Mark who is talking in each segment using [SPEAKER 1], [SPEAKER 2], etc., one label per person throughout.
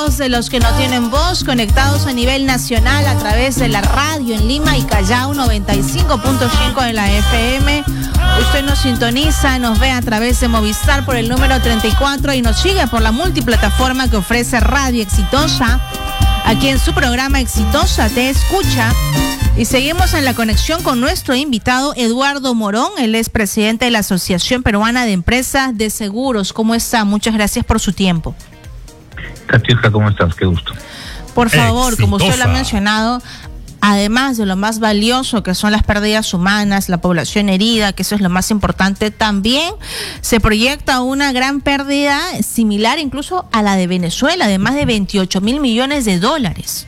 [SPEAKER 1] voz de los que no tienen voz, conectados a nivel nacional a través de la radio en Lima y Callao 95.5 de la FM. Usted nos sintoniza, nos ve a través de Movistar por el número 34 y nos sigue por la multiplataforma que ofrece Radio Exitosa. Aquí en su programa Exitosa Te Escucha. Y seguimos en la conexión con nuestro invitado Eduardo Morón. Él es presidente de la Asociación Peruana de Empresas de Seguros. ¿Cómo está? Muchas gracias por su tiempo.
[SPEAKER 2] Catiusca, ¿cómo estás? Qué gusto.
[SPEAKER 1] Por favor, como usted lo ha mencionado, además de lo más valioso que son las pérdidas humanas, la población herida, que eso es lo más importante, también se proyecta una gran pérdida similar incluso a la de Venezuela, de más de 28.000 millones de dólares.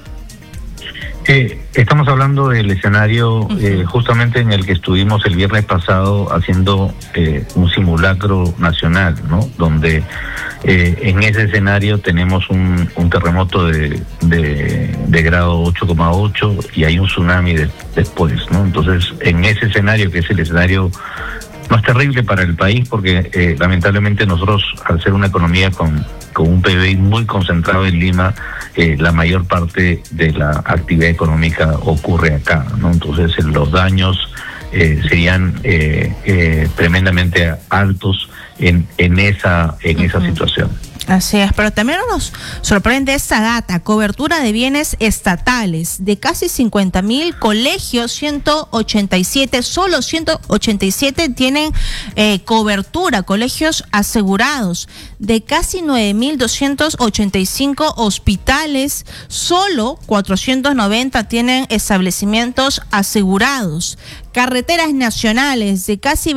[SPEAKER 2] Estamos hablando del escenario justamente en el que estuvimos el viernes pasado haciendo un simulacro nacional, ¿no? Donde en ese escenario tenemos un terremoto de grado 8,8 y hay un tsunami después, ¿no? Entonces, en ese escenario, que es el escenario más terrible para el país, porque lamentablemente nosotros, al ser una economía con un PBI muy concentrado en Lima, la mayor parte de la actividad económica ocurre acá, ¿no? Entonces los daños serían tremendamente altos en esa situación.
[SPEAKER 1] Así es, pero también nos sorprende esta data: cobertura de bienes estatales de casi 50.000 colegios, 187, solo 187 tienen cobertura, colegios asegurados, de casi 9.285 hospitales, solo 490 tienen establecimientos asegurados. Carreteras nacionales de casi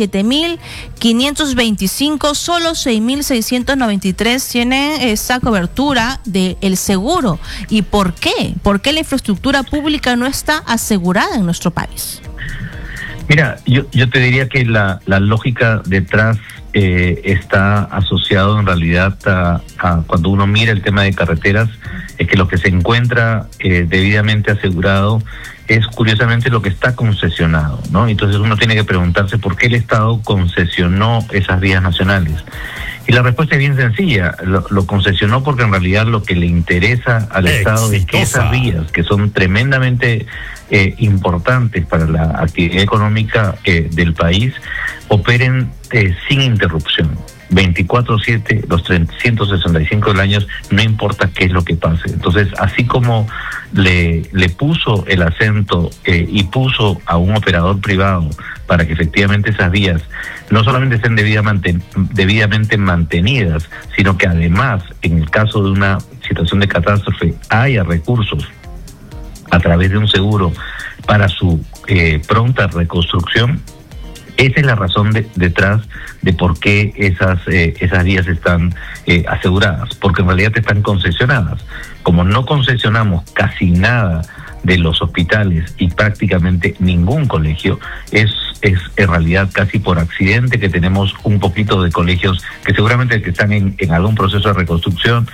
[SPEAKER 1] 27.525, solo 6.693 tienen esa cobertura del seguro. ¿Y por qué? ¿Por qué la infraestructura pública no está asegurada en nuestro país?
[SPEAKER 2] Mira, yo te diría que la lógica detrás está asociado en realidad a cuando uno mira el tema de carreteras, es que lo que se encuentra debidamente asegurado es curiosamente lo que está concesionado, ¿no? Entonces uno tiene que preguntarse por qué el Estado concesionó esas vías nacionales. Y la respuesta es bien sencilla: lo concesionó porque en realidad lo que le interesa al Estado es que esas vías, que son tremendamente importantes para la actividad económica del país, operen sin interrupción. 24/7, los 365 del año, no importa qué es lo que pase. Entonces, así como le puso el acento y puso a un operador privado para que efectivamente esas vías no solamente estén debidamente mantenidas, sino que además, en el caso de una situación de catástrofe, haya recursos a través de un seguro para su pronta reconstrucción. Esa es la razón detrás de por qué esas vías están aseguradas, porque en realidad están concesionadas. Como no concesionamos casi nada de los hospitales y prácticamente ningún colegio, es en realidad casi por accidente que tenemos un poquito de colegios que seguramente que están en algún proceso de reconstrucción,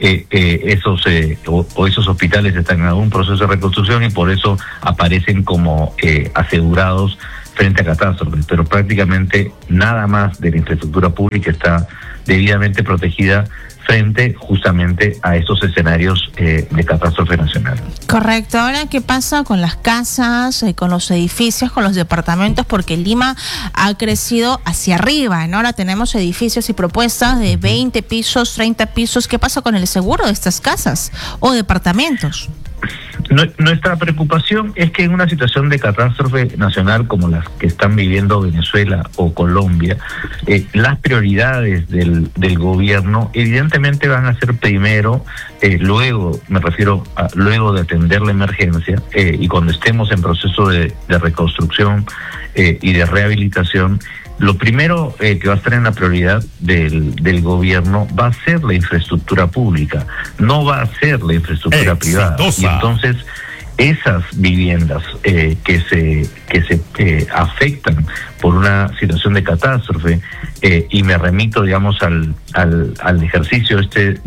[SPEAKER 2] esos hospitales están en algún proceso de reconstrucción y por eso aparecen como asegurados frente a catástrofes, pero prácticamente nada más de la infraestructura pública está debidamente protegida frente justamente a estos escenarios de catástrofe nacional.
[SPEAKER 1] Correcto. Ahora, ¿qué pasa con las casas, con los edificios, con los departamentos? Porque Lima ha crecido hacia arriba, ¿no? Ahora tenemos edificios y propuestas de 20 pisos, 30 pisos. ¿Qué pasa con el seguro de estas casas o departamentos?
[SPEAKER 2] Nuestra preocupación es que en una situación de catástrofe nacional como las que están viviendo Venezuela o Colombia, las prioridades del gobierno evidentemente van a ser primero, luego de atender la emergencia y cuando estemos en proceso de reconstrucción y de rehabilitación. Lo primero que va a estar en la prioridad del gobierno va a ser la infraestructura pública, no va a ser la infraestructura privada. Y entonces esas viviendas que se afectan por una situación de catástrofe, y me remito, digamos, al ejercicio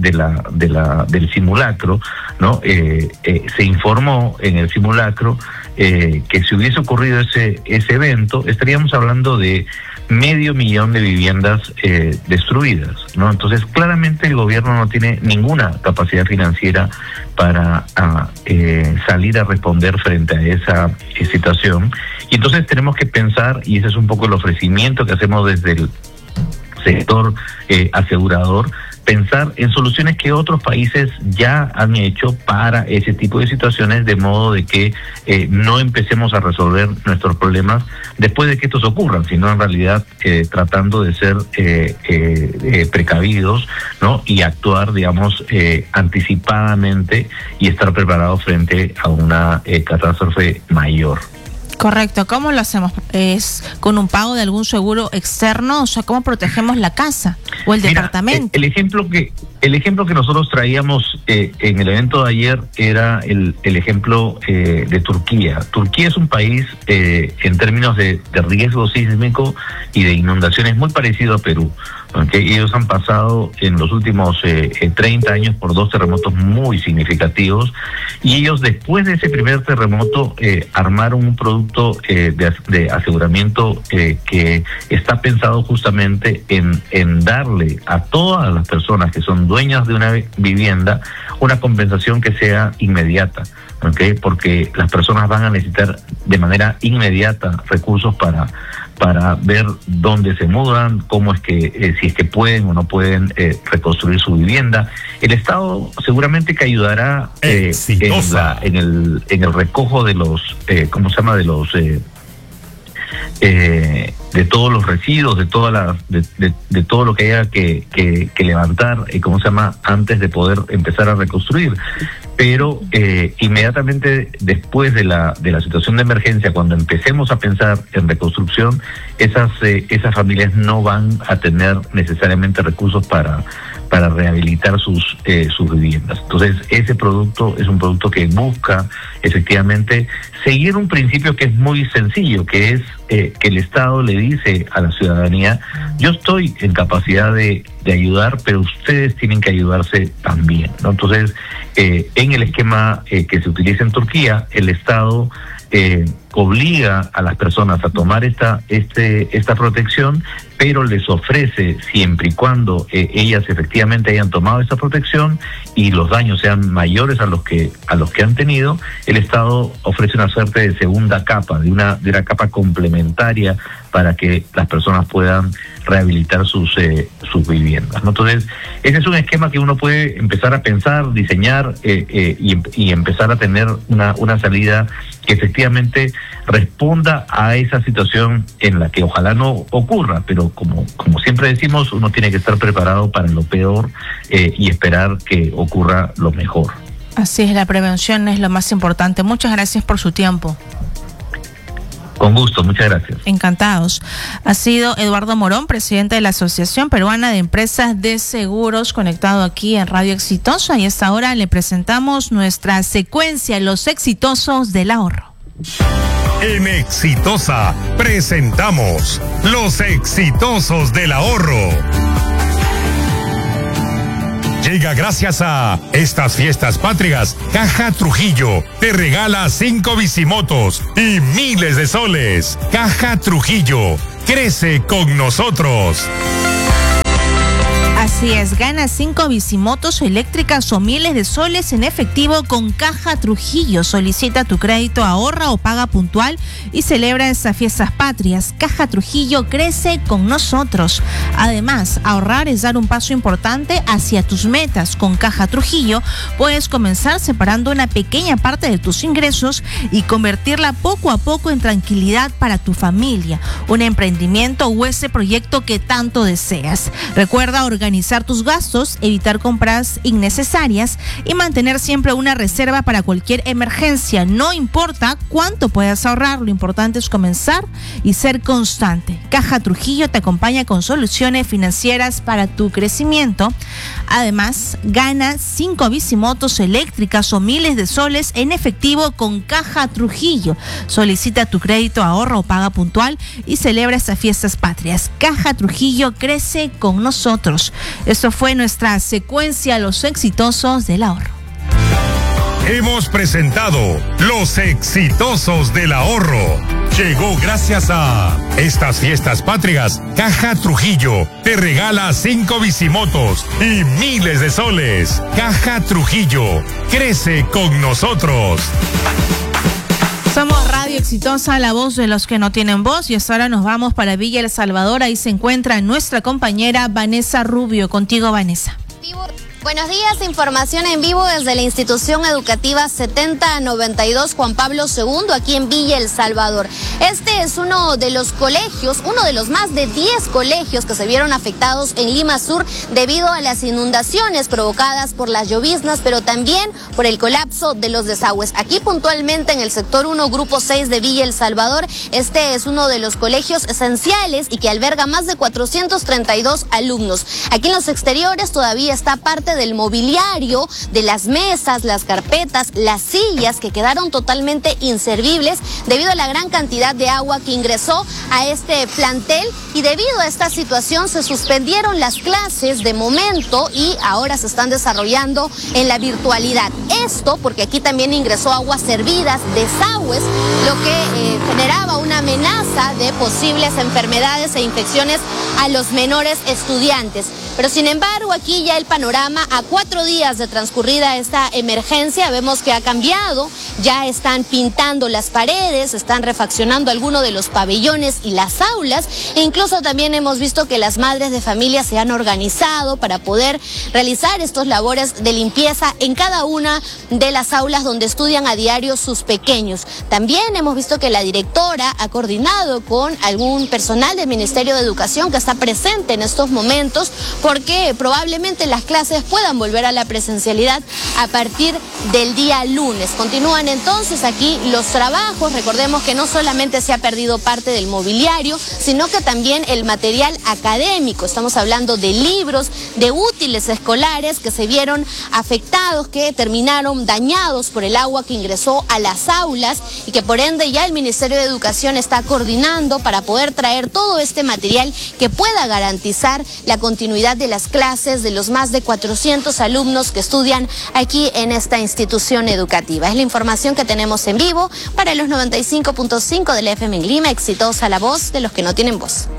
[SPEAKER 2] del simulacro, ¿no? Se informó en el simulacro que si hubiese ocurrido ese evento, estaríamos hablando de medio millón de viviendas destruidas, ¿no? Entonces, claramente el gobierno no tiene ninguna capacidad financiera para salir a responder frente a esa situación. Y entonces tenemos que pensar, y ese es un poco el ofrecimiento que hacemos desde el sector asegurador, pensar en soluciones que otros países ya han hecho para ese tipo de situaciones, de modo de que no empecemos a resolver nuestros problemas después de que estos ocurran, sino en realidad tratando de ser precavidos, ¿no? Y actuar, digamos, anticipadamente y estar preparados frente a una catástrofe mayor.
[SPEAKER 1] Correcto. ¿Cómo lo hacemos? ¿Es con un pago de algún seguro externo? O sea, ¿cómo protegemos la casa o el departamento?
[SPEAKER 2] El ejemplo que nosotros traíamos en el evento de ayer era el ejemplo de Turquía. Turquía es un país en términos de riesgo sísmico y de inundaciones muy parecido a Perú. Okay. Ellos han pasado en los últimos 30 años por 2 terremotos muy significativos, y ellos, después de ese primer terremoto, armaron un producto de aseguramiento que está pensado justamente en darle a todas las personas que son dueñas de una vivienda una compensación que sea inmediata. Okay, porque las personas van a necesitar de manera inmediata recursos para ver dónde se mudan, cómo es que, si es que pueden o no pueden reconstruir su vivienda. El Estado seguramente que ayudará en el recojo de los, ¿cómo se llama? De los de todos los residuos, de todo lo que haya que levantar, ¿cómo se llama? Antes de poder empezar a reconstruir. Pero inmediatamente después de la situación de emergencia, cuando empecemos a pensar en reconstrucción, esas familias no van a tener necesariamente recursos para rehabilitar sus viviendas. Entonces, ese producto es un producto que busca efectivamente seguir un principio que es muy sencillo, que es que el Estado le dice a la ciudadanía: yo estoy en capacidad de ayudar, pero ustedes tienen que ayudarse también, ¿no? Entonces, en el esquema que se utiliza en Turquía, el Estado obliga a las personas a tomar esta protección, pero les ofrece, siempre y cuando ellas efectivamente hayan tomado esta protección y los daños sean mayores a los que han tenido, el Estado ofrece una suerte de segunda capa, de una capa complementaria para que las personas puedan rehabilitar sus viviendas, ¿no? Entonces, ese es un esquema que uno puede empezar a pensar, diseñar y empezar a tener una salida que efectivamente responda a esa situación en la que ojalá no ocurra, pero como siempre decimos, uno tiene que estar preparado para lo peor y esperar que ocurra lo mejor.
[SPEAKER 1] Así es, la prevención es lo más importante. Muchas gracias por su tiempo.
[SPEAKER 2] Con gusto, muchas gracias.
[SPEAKER 1] Encantados. Ha sido Eduardo Morón, presidente de la Asociación Peruana de Empresas de Seguros, conectado aquí en Radio Exitosa, y a esta hora le presentamos nuestra secuencia, Los Exitosos del Ahorro.
[SPEAKER 3] En Exitosa presentamos Los Exitosos del Ahorro. Llega gracias a estas fiestas patrias. Caja Trujillo te regala 5 bicimotos y miles de soles. Caja Trujillo, crece con nosotros.
[SPEAKER 1] Así es, gana 5 bicimotos eléctricas o miles de soles en efectivo con Caja Trujillo. Solicita tu crédito, ahorra o paga puntual y celebra esas fiestas patrias. Caja Trujillo, crece con nosotros. Además, ahorrar es dar un paso importante hacia tus metas. Con Caja Trujillo puedes comenzar separando una pequeña parte de tus ingresos y convertirla poco a poco en tranquilidad para tu familia, un emprendimiento o ese proyecto que tanto deseas. Recuerda organizar tus gastos, evitar compras innecesarias y mantener siempre una reserva para cualquier emergencia. No importa cuánto puedas ahorrar, lo importante es comenzar y ser constante. Caja Trujillo te acompaña con soluciones financieras para tu crecimiento. Además, gana 5 bicimotos eléctricas o miles de soles en efectivo con Caja Trujillo. Solicita tu crédito, ahorra o paga puntual y celebra estas fiestas patrias. Caja Trujillo, crece con nosotros. Eso fue nuestra secuencia, Los Exitosos del Ahorro.
[SPEAKER 3] hemos presentado Los Exitosos del Ahorro. Llegó gracias a estas fiestas patrias. Caja Trujillo te regala 5 bicimotos y miles de soles. Caja Trujillo, crece con nosotros.
[SPEAKER 1] Somos Radio Exitosa, la voz de los que no tienen voz, y hasta ahora nos vamos para Villa El Salvador. Ahí se encuentra nuestra compañera Vanessa Rubio. Contigo, Vanessa.
[SPEAKER 4] Buenos días, información en vivo desde la institución educativa 7092 Juan Pablo II, aquí en Villa El Salvador. Este es uno de los colegios, uno de los más de 10 colegios que se vieron afectados en Lima Sur debido a las inundaciones provocadas por las lloviznas, pero también por el colapso de los desagües. Aquí puntualmente en el sector 1, grupo 6 de Villa El Salvador, este es uno de los colegios esenciales y que alberga más de 432 alumnos. Aquí en los exteriores todavía está parte del mobiliario, de las mesas, las carpetas, las sillas que quedaron totalmente inservibles debido a la gran cantidad de agua que ingresó a este plantel, y debido a esta situación se suspendieron las clases de momento y ahora se están desarrollando en la virtualidad. Esto porque aquí también ingresó aguas servidas, desagües, lo que generaba una amenaza de posibles enfermedades e infecciones a los menores estudiantes. Pero sin embargo, aquí ya el panorama, a 4 días de transcurrida esta emergencia, vemos que ha cambiado. Ya están pintando las paredes, están refaccionando algunos de los pabellones y las aulas, e incluso también hemos visto que las madres de familia se han organizado para poder realizar estos labores de limpieza en cada una de las aulas donde estudian a diario sus pequeños. También hemos visto que la directora ha coordinado con algún personal del Ministerio de Educación que está presente en estos momentos, porque probablemente las clases puedan volver a la presencialidad a partir del día lunes. Continúan entonces aquí los trabajos. Recordemos que no solamente se ha perdido parte del mobiliario, sino que también el material académico. Estamos hablando de libros, de útiles escolares que se vieron afectados, que terminaron dañados por el agua que ingresó a las aulas, y que por ende ya el Ministerio de Educación está coordinando para poder traer todo este material que pueda garantizar la continuidad de las clases de los más de 400 alumnos que estudian aquí en esta institución educativa. Es la información que tenemos en vivo para los 95.5 del FM en Lima. Exitosa, la voz de los que no tienen voz.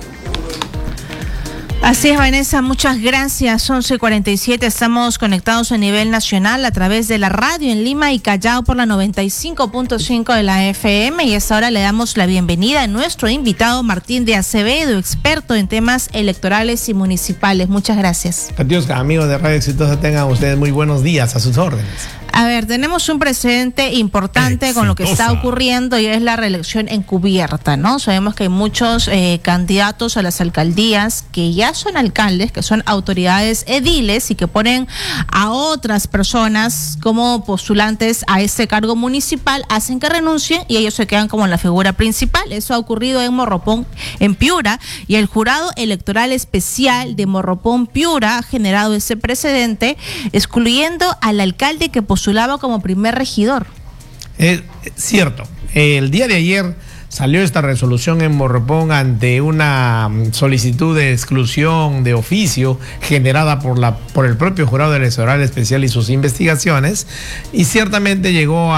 [SPEAKER 1] Así es, Vanessa, muchas gracias. 11:47, estamos conectados a nivel nacional a través de la radio en Lima y Callao por la 95.5 de la FM, y hasta ahora le damos la bienvenida a nuestro invitado Martín de Acevedo, experto en temas electorales y municipales. Muchas gracias.
[SPEAKER 5] Adiós, amigos de Radio Exitosa, tengan ustedes muy buenos días, a sus órdenes.
[SPEAKER 1] A ver, tenemos un precedente importante con lo que está ocurriendo, y es la reelección encubierta, ¿no? Sabemos que hay muchos candidatos a las alcaldías que ya son alcaldes, que son autoridades ediles y que ponen a otras personas como postulantes a este cargo municipal, hacen que renuncien y ellos se quedan como la figura principal. Eso ha ocurrido en Morropón, en Piura, y el Jurado Electoral Especial de Morropón Piura ha generado ese precedente, excluyendo al alcalde que postulaba como primer regidor.
[SPEAKER 5] Cierto. El día de ayer salió esta resolución en Morropón ante una solicitud de exclusión de oficio generada por el propio Jurado Electoral Especial y sus investigaciones, y ciertamente llegó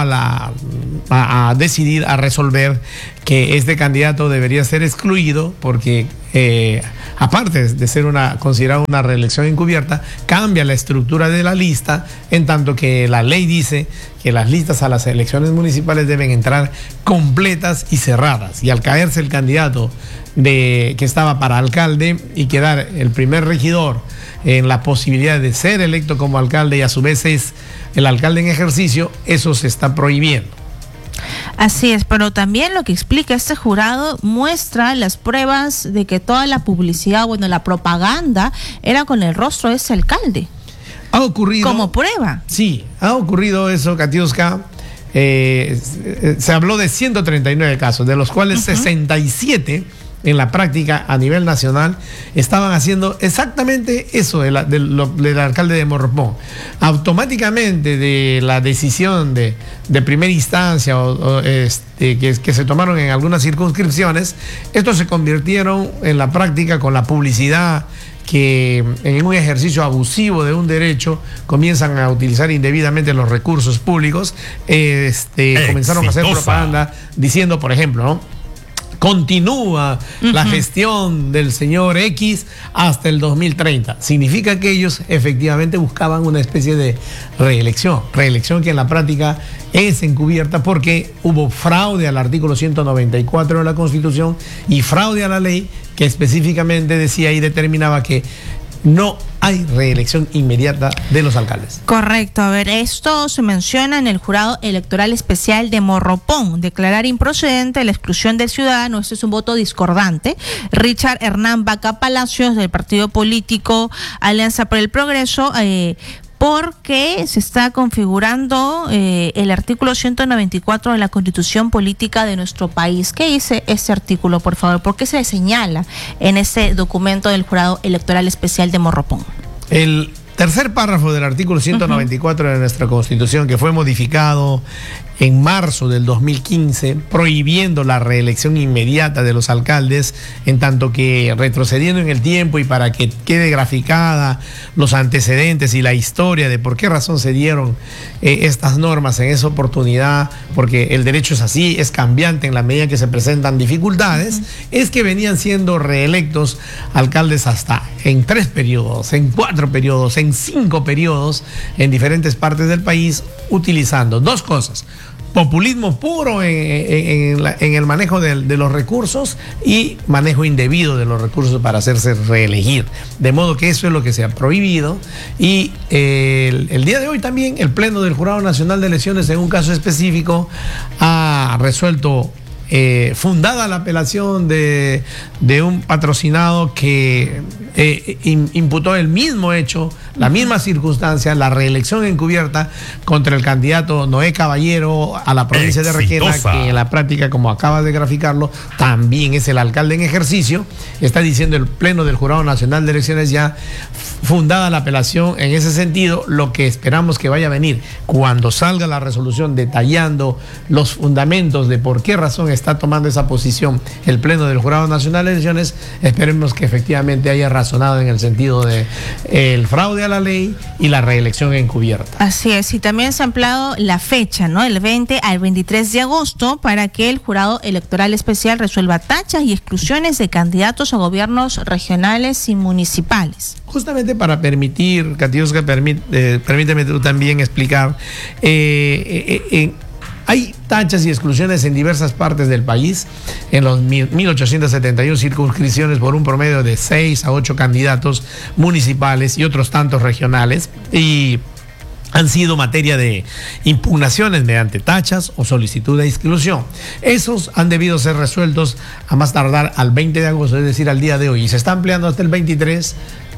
[SPEAKER 5] a decidir, a resolver que este candidato debería ser excluido porque aparte de ser considerada una reelección encubierta, cambia la estructura de la lista, en tanto que la ley dice que las listas a las elecciones municipales deben entrar completas y cerradas, y al caerse el candidato que estaba para alcalde y quedar el primer regidor en la posibilidad de ser electo como alcalde, y a su vez es el alcalde en ejercicio, eso se está prohibiendo.
[SPEAKER 1] Así es, pero también lo que explica este jurado muestra las pruebas de que toda la publicidad, la propaganda era con el rostro de ese alcalde.
[SPEAKER 5] Ha ocurrido.
[SPEAKER 1] Como prueba.
[SPEAKER 5] Sí, ha ocurrido eso, Katiuska. Se habló de 139 casos, de los cuales 67 en la práctica a nivel nacional estaban haciendo exactamente eso del alcalde de Morropón. Automáticamente de la decisión de primera instancia que se tomaron en algunas circunscripciones, estos se convirtieron en la práctica con la publicidad que en un ejercicio abusivo de un derecho comienzan a utilizar indebidamente los recursos públicos, comenzaron a hacer propaganda diciendo, por ejemplo, ¿no?, continúa la gestión del señor X hasta el 2030. Significa que ellos efectivamente buscaban una especie de reelección que en la práctica es encubierta porque hubo fraude al artículo 194 de la Constitución y fraude a la ley que específicamente decía y determinaba que no hay reelección inmediata de los alcaldes.
[SPEAKER 1] Correcto. A ver, esto se menciona en el Jurado Electoral Especial de Morropón. Declarar improcedente la exclusión del ciudadano. Este es un voto discordante. Richard Hernán Vaca Palacios, del partido político Alianza por el Progreso, porque se está configurando el artículo 194 de la Constitución Política de nuestro país. ¿Qué dice ese artículo, por favor? ¿Por qué se señala en ese documento del Jurado Electoral Especial de Morropón?
[SPEAKER 5] El tercer párrafo del artículo 194 de nuestra Constitución, que fue modificado en marzo del 2015, prohibiendo la reelección inmediata de los alcaldes, en tanto que retrocediendo en el tiempo y para que quede graficada los antecedentes y la historia de por qué razón se dieron estas normas en esa oportunidad, porque el derecho es así, es cambiante en la medida que se presentan dificultades, es que venían siendo reelectos alcaldes hasta en 3 periodos, en 4 periodos, en 5 periodos en diferentes partes del país, utilizando 2 cosas: populismo puro en el manejo de los recursos y manejo indebido de los recursos para hacerse reelegir. De modo que eso es lo que se ha prohibido. Y el día de hoy también el Pleno del Jurado Nacional de Elecciones, en un caso específico, ha resuelto, fundada la apelación de un patrocinado que imputó el mismo hecho, la misma circunstancia, la reelección encubierta contra el candidato Noé Caballero a la provincia de Requena, que en la práctica, como acabas de graficarlo, también es el alcalde en ejercicio. Está diciendo el Pleno del Jurado Nacional de Elecciones, ya fundada la apelación en ese sentido. Lo que esperamos que vaya a venir cuando salga la resolución detallando los fundamentos de por qué razón está tomando esa posición el Pleno del Jurado Nacional de Elecciones, esperemos que efectivamente haya razonado en el sentido de el fraude a la ley y la reelección encubierta.
[SPEAKER 1] Así es, y también se ha ampliado la fecha, ¿no?, el 20 al 23 de agosto para que el Jurado Electoral Especial resuelva tachas y exclusiones de candidatos a gobiernos regionales y municipales.
[SPEAKER 5] Justamente para permitir, Katiuska, permíteme tú también explicar, hay tachas y exclusiones en diversas partes del país, en los 1.871 circunscripciones por un promedio de 6 a 8 candidatos municipales y otros tantos regionales, y han sido materia de impugnaciones mediante tachas o solicitud de exclusión. Esos han debido ser resueltos a más tardar al 20 de agosto, es decir, al día de hoy, y se está ampliando hasta el 23.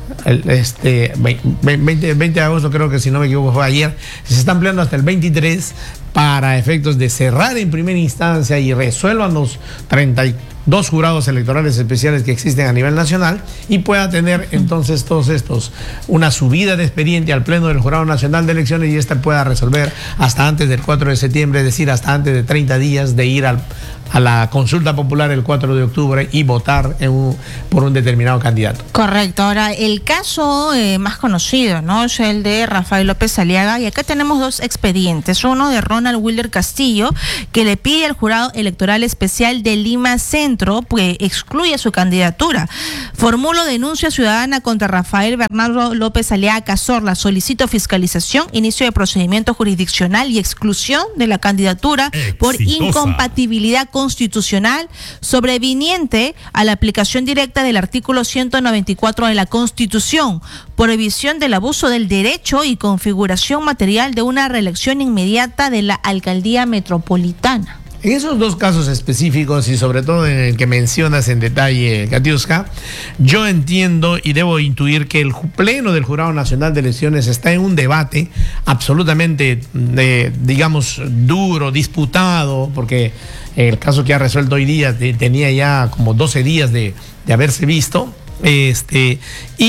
[SPEAKER 5] 20 de agosto, creo que si no me equivoco fue ayer. Se está ampliando hasta el 23 para efectos de cerrar en primera instancia y resuelvan los 32 jurados electorales especiales que existen a nivel nacional, y pueda tener entonces todos estos una subida de expediente al Pleno del Jurado Nacional de Elecciones, y esta pueda resolver hasta antes del 4 de septiembre, es decir, hasta antes de 30 días de ir a la consulta popular el 4 de octubre y votar por un determinado candidato.
[SPEAKER 1] Correcto. Ahora, el caso más conocido, ¿no?, es el de Rafael López Aliaga, y acá tenemos 2 expedientes. Uno de Ronald Wilder Castillo, que le pide al Jurado Electoral Especial de Lima Centro que excluya su candidatura. Formulo denuncia ciudadana contra Rafael Bernardo López Aliaga Cazorla. Solicito fiscalización, inicio de procedimiento jurisdiccional y exclusión de la candidatura por incompatibilidad constitucional sobreviniente a la aplicación directa del artículo 194 de la Constitución, prohibición del abuso del derecho y configuración material de una reelección inmediata de la alcaldía metropolitana.
[SPEAKER 5] En esos 2 casos específicos, y sobre todo en el que mencionas en detalle, Katiuska, yo entiendo y debo intuir que el Pleno del Jurado Nacional de Elecciones está en un debate absolutamente, digamos, duro, disputado, porque el caso que ha resuelto hoy día tenía ya como 12 días de haberse visto,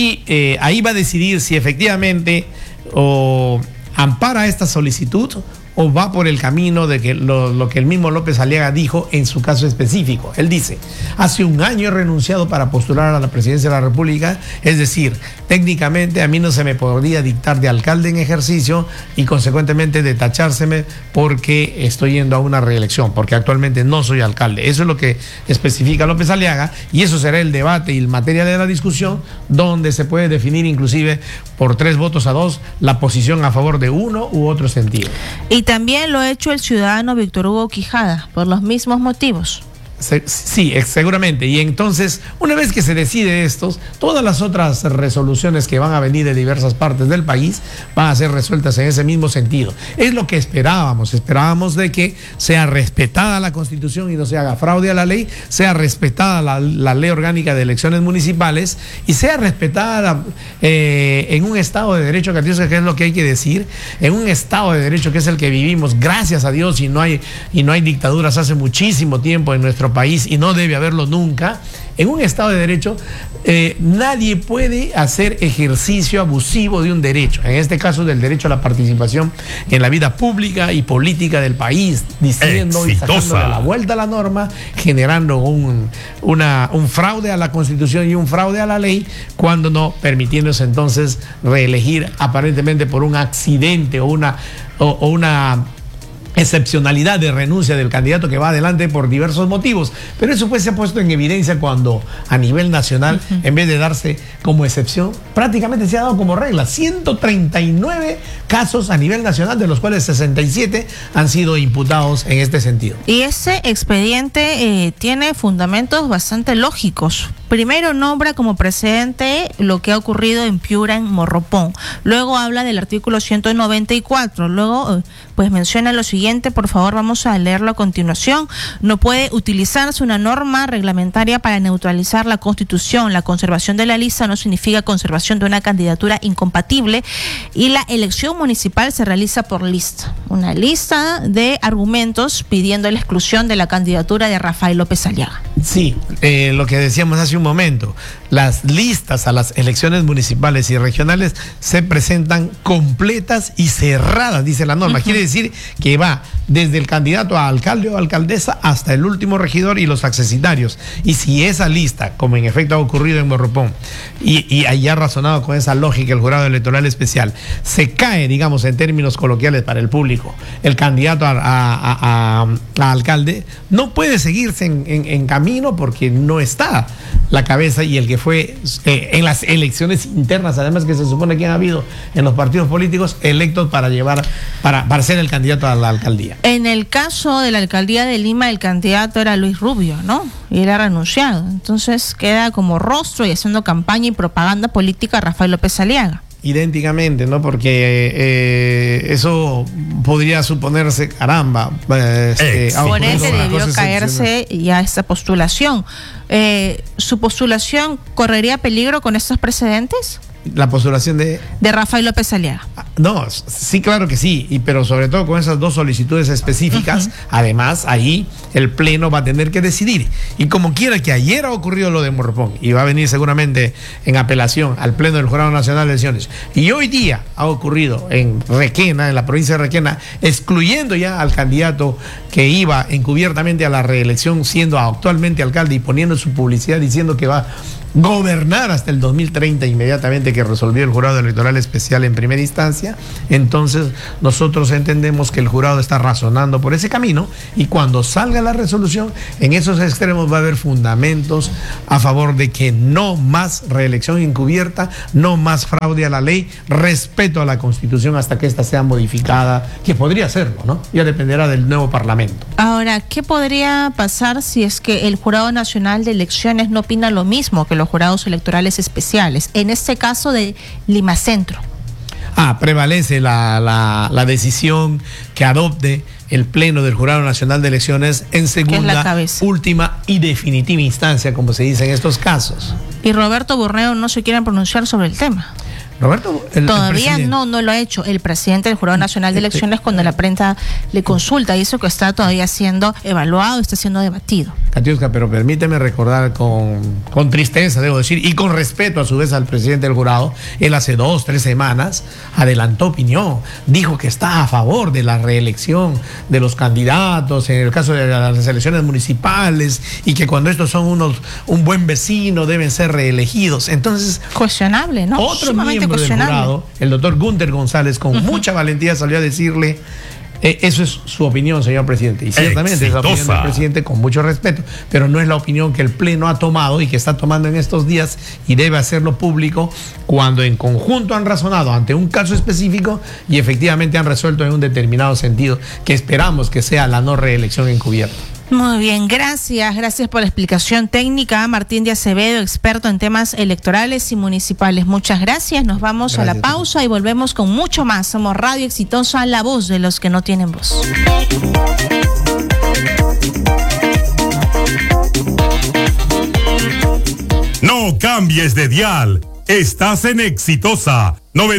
[SPEAKER 5] ahí va a decidir si efectivamente ampara esta solicitud o va por el camino de que lo que el mismo López Aliaga dijo en su caso específico. Él dice: hace un año he renunciado para postular a la presidencia de la República, es decir, técnicamente a mí no se me podría dictar de alcalde en ejercicio y consecuentemente de tachárseme porque estoy yendo a una reelección, porque actualmente no soy alcalde. Eso es lo que especifica López Aliaga, y eso será el debate y el materia de la discusión, donde se puede definir inclusive por 3-2 la posición a favor de uno u otro sentido.
[SPEAKER 1] Y también lo ha hecho el ciudadano Víctor Hugo Quijada, por los mismos motivos.
[SPEAKER 5] Sí, seguramente. Y entonces, una vez que se decide estos, todas las otras resoluciones que van a venir de diversas partes del país van a ser resueltas en ese mismo sentido. Es lo que esperábamos. Esperábamos de que sea respetada la Constitución y no se haga fraude a la ley, sea respetada la ley orgánica de elecciones municipales y sea respetada en un Estado de Derecho, que es lo que hay que decir, en un Estado de Derecho que es el que vivimos, gracias a Dios, y no hay dictaduras hace muchísimo tiempo en nuestro país, y no debe haberlo nunca. En un Estado de Derecho nadie puede hacer ejercicio abusivo de un derecho, en este caso del derecho a la participación en la vida pública y política del país, diciendo y sacándole la vuelta a la norma, generando un fraude a la Constitución y un fraude a la ley, cuando no permitiéndose entonces reelegir aparentemente por un accidente o una excepcionalidad de renuncia del candidato que va adelante por diversos motivos. Pero eso pues se ha puesto en evidencia cuando a nivel nacional, en vez de darse como excepción, prácticamente se ha dado como regla. 139 casos a nivel nacional, de los cuales 67 han sido imputados en este sentido.
[SPEAKER 1] Y ese expediente tiene fundamentos bastante lógicos. Primero nombra como precedente lo que ha ocurrido en Piura, en Morropón. Luego habla del artículo 194. Luego pues menciona lo siguiente, por favor vamos a leerlo a continuación. No puede utilizarse una norma reglamentaria para neutralizar la Constitución. La conservación de la lista no significa conservación de una candidatura incompatible, y la elección municipal se realiza por lista. Una lista de argumentos pidiendo la exclusión de la candidatura de Rafael López Aliaga.
[SPEAKER 5] Sí, lo que decíamos hace un momento, las listas a las elecciones municipales y regionales se presentan completas y cerradas, dice la norma. Quiere decir que va desde el candidato a alcalde o alcaldesa hasta el último regidor y los accesitarios. Y si esa lista, como en efecto ha ocurrido en Morropón, y haya razonado con esa lógica el jurado electoral especial, se cae, digamos en términos coloquiales para el público, el candidato a alcalde, no puede seguirse en camino, porque no está la cabeza y el que fue en las elecciones internas, además que se supone que han habido en los partidos políticos, electos para ser el candidato a la alcaldía.
[SPEAKER 1] En el caso de la alcaldía de Lima, el candidato era Luis Rubio, ¿no? Y él ha renunciado. Entonces queda como rostro y haciendo campaña y propaganda política a Rafael López Aliaga.
[SPEAKER 5] Idénticamente, ¿no? Porque eso podría suponerse, caramba.
[SPEAKER 1] Por ende debió caerse ya esta postulación. ¿Su postulación correría peligro con estos precedentes?
[SPEAKER 5] La postulación de Rafael
[SPEAKER 1] López Aliaga.
[SPEAKER 5] No, sí, claro que sí, pero sobre todo con esas dos solicitudes específicas. Además, ahí el Pleno va a tener que decidir. Y como quiera que ayer ha ocurrido lo de Morropón, y va a venir seguramente en apelación al Pleno del Jurado Nacional de Elecciones, y hoy día ha ocurrido en Requena, en la provincia de Requena, excluyendo ya al candidato que iba encubiertamente a la reelección, siendo actualmente alcalde y poniendo su publicidad diciendo que va a gobernar hasta el 2030, inmediatamente que resolvió el jurado electoral especial en primera instancia. Entonces nosotros entendemos que el jurado está razonando por ese camino, y cuando salga la resolución, en esos extremos va a haber fundamentos a favor de que no más reelección encubierta, no más fraude a la ley, respeto a la Constitución hasta que ésta sea modificada, que podría serlo, ¿no? Ya dependerá del nuevo Parlamento.
[SPEAKER 1] Ahora, ¿qué podría pasar si es que el Jurado Nacional de Elecciones no opina lo mismo que los jurados electorales especiales, en este caso de Lima Centro?
[SPEAKER 5] Prevalece la decisión que adopte el Pleno del Jurado Nacional de Elecciones en segunda, última y definitiva instancia, como se dice en estos casos.
[SPEAKER 1] Y Roberto Borrero no se quiere pronunciar sobre el tema.
[SPEAKER 5] Roberto,
[SPEAKER 1] todavía no lo ha hecho el presidente del Jurado Nacional de Elecciones cuando la prensa le consulta, y eso que está todavía siendo evaluado, está siendo debatido.
[SPEAKER 5] Katiuska, pero permíteme recordar con tristeza, debo decir, y con respeto a su vez al presidente del jurado, él hace 2-3 semanas adelantó opinión, dijo que está a favor de la reelección de los candidatos, en el caso de las elecciones municipales, y que cuando estos son un buen vecino deben ser reelegidos. Entonces,
[SPEAKER 1] cuestionable, ¿no?
[SPEAKER 5] Otro miembro del jurado, el doctor Gunter González, con mucha valentía salió a decirle: eso es su opinión, señor presidente. Y ciertamente es la opinión del presidente, con mucho respeto, pero no es la opinión que el Pleno ha tomado y que está tomando en estos días, y debe hacerlo público cuando en conjunto han razonado ante un caso específico y efectivamente han resuelto en un determinado sentido, que esperamos que sea la no reelección encubierta.
[SPEAKER 1] Muy bien, gracias por la explicación técnica. Martín de Acevedo, experto en temas electorales y municipales. Muchas gracias. Nos vamos a la pausa y volvemos con mucho más. Somos Radio Exitosa, la voz de los que no tienen voz.
[SPEAKER 3] No cambies de dial. Estás en Exitosa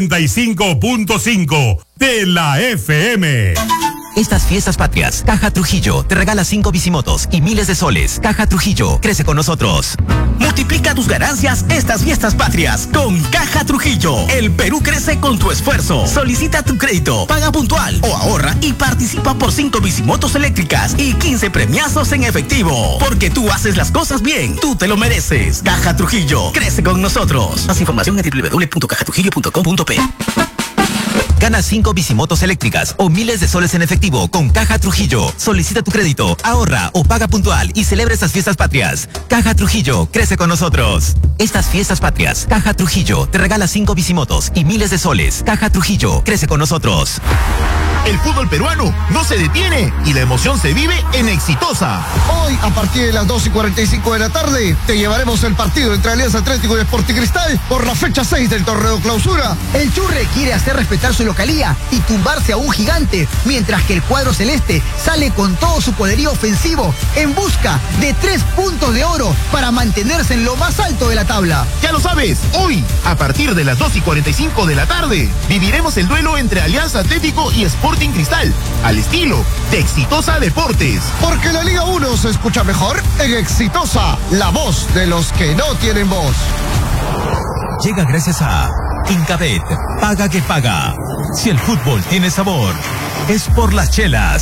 [SPEAKER 3] 95.5 de la FM.
[SPEAKER 6] Estas fiestas patrias, Caja Trujillo te regala 5 bicimotos y miles de soles. Caja Trujillo, crece con nosotros. Multiplica tus ganancias estas fiestas patrias con Caja Trujillo. El Perú crece con tu esfuerzo. Solicita tu crédito, paga puntual o ahorra y participa por 5 bicimotos eléctricas y 15 premiazos en efectivo. Porque tú haces las cosas bien, tú te lo mereces. Caja Trujillo, crece con nosotros. Más información en www.cajatrujillo.com.p. Gana 5 bicimotos eléctricas o miles de soles en efectivo con Caja Trujillo. Solicita tu crédito, ahorra o paga puntual y celebra estas fiestas patrias. Caja Trujillo, crece con nosotros. Estas fiestas patrias, Caja Trujillo te regala 5 bicimotos y miles de soles. Caja Trujillo, crece con nosotros.
[SPEAKER 7] El fútbol peruano no se detiene y la emoción se vive en Exitosa.
[SPEAKER 8] Hoy, a partir de las 2:45 de la tarde, te llevaremos el partido entre Alianza Atlético y Sporting Cristal por la fecha 6 del torneo clausura.
[SPEAKER 9] El Churre quiere hacer respetar su localía y tumbarse a un gigante, mientras que el cuadro celeste sale con todo su poderío ofensivo en busca de 3 puntos de oro para mantenerse en lo más alto de la tabla.
[SPEAKER 7] Ya lo sabes, hoy, a partir de las 2:45 de la tarde, viviremos el duelo entre Alianza Atlético y Sporting Cristal, al estilo de Exitosa Deportes.
[SPEAKER 8] Porque la Liga 1 se escucha mejor en Exitosa, la voz de los que no tienen voz.
[SPEAKER 6] Llega gracias a Incabet, paga que paga. Si el fútbol tiene sabor, es por las chelas.